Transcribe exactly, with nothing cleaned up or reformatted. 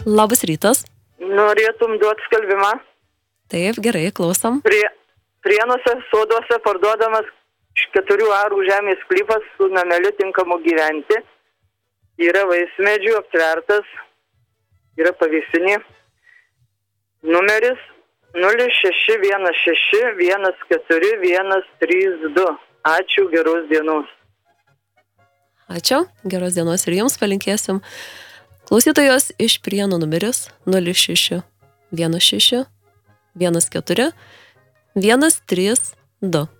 Labas rytas. Norėtum duoti skelbimą? Taip, gerai, klausom. Prie, Prienuose soduose parduodamas keturių arų žemės sklypas su nameliu tinkamu gyventi. Yra vaismedžių aptvertas, yra pavėsinė. Numeris nulis šeši vienas šeši vienas keturi vienas trys du. Ačiū, geros dienos. Ačiū, geros dienos ir jums palinkėsim. Klausytojos iš Prienų numeris nulis šeši vienas šeši vienas keturi vienas trys du.